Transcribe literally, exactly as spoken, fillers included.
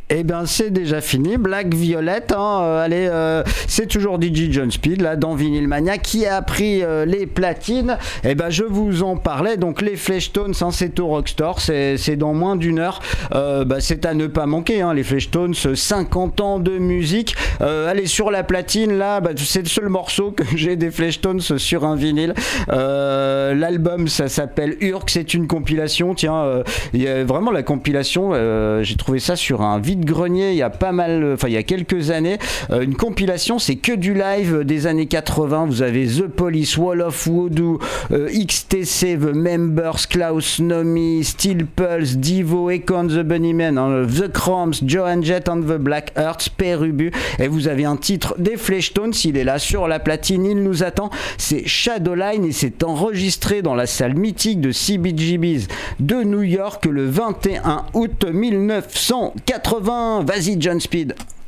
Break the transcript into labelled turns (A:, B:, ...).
A: Eh bien, c'est déjà fini. Black Violet, hein, euh, allez, euh, c'est toujours D J John Speed, là, dans Vinyl Mania, qui a pris euh, les platines. Eh ben, je vous en parlais. Donc, les Fleshtones, hein, c'est au Rockstore, c'est, c'est dans moins d'une heure. Euh, bah, c'est à ne pas manquer, hein, les Fleshtones, cinquante ans de musique. Euh, allez, sur la platine, là, bah, c'est le seul morceau que j'ai des Fleshtones sur un vinyle. Euh, l'album, ça s'appelle Urk, c'est une compilation. Tiens, il euh, y a vraiment la compilation, euh, j'ai trouvé ça sur un vide-grenier il y a pas mal, enfin il y a quelques années. Euh, une compilation, c'est que du live des années quatre-vingts. Vous avez The Police, Wall of Voodoo, euh, X T C, The Members, Klaus Nomi, Steel Pulse, Devo, Econ the Bunnymen, hein, The Cramps, Joan Jett and the Black Hearts, Pérubu. Et vous avez un titre des Fleshtones, il est là sur la platine, il nous attend. C'est Shadowline et c'est enregistré dans la salle mythique de C B G B's de New York le vingt et un août mille neuf cent quatre-vingts. Vas-y John Speed.